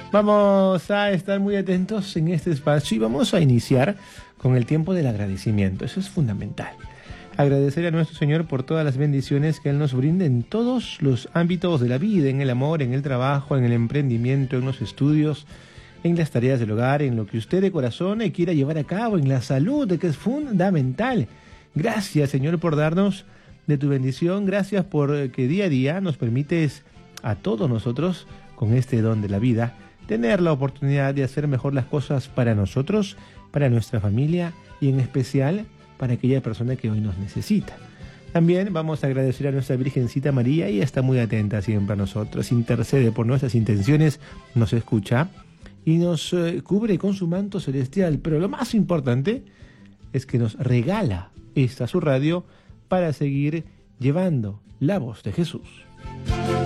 Vamos a estar muy atentos en este espacio y vamos a iniciar con el tiempo del agradecimiento. Eso es fundamental. Agradecer a nuestro Señor por todas las bendiciones que Él nos brinda en todos los ámbitos de la vida, en el amor, en el trabajo, en el emprendimiento, en los estudios, en las tareas del hogar, en lo que usted de corazón quiera llevar a cabo, en la salud, que es fundamental. Gracias, Señor, por darnos de tu bendición. Gracias por que día a día nos permites a todos nosotros, con este don de la vida, tener la oportunidad de hacer mejor las cosas para nosotros, para nuestra familia y en especial para aquella persona que hoy nos necesita. También vamos a agradecer a nuestra Virgencita María, ella está muy atenta siempre a nosotros, intercede por nuestras intenciones, nos escucha y nos cubre con su manto celestial, pero lo más importante es que nos regala esta su radio para seguir llevando la voz de Jesús.